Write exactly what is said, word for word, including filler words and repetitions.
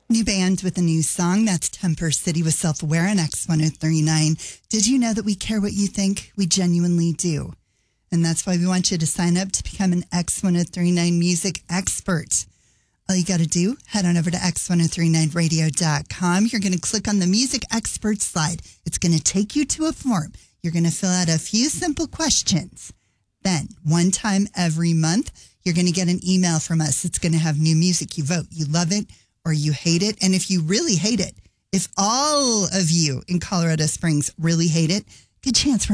New band with a new song. That's Temper City with Self-Aware on X one oh three point nine. Did you know that we care what you think? We genuinely do. And that's why we want you to sign up to become an X one oh three point nine music expert. All you got to do, head on over to x ten thirty-nine radio dot com. You're going to click on the music expert slide. It's going to take you to a form. You're going to fill out a few simple questions. Then, one time every month, you're going to get an email from us. It's going to have new music. You vote. You love it or you hate it. And if you really hate it, if all of you in Colorado Springs really hate it, good chance we're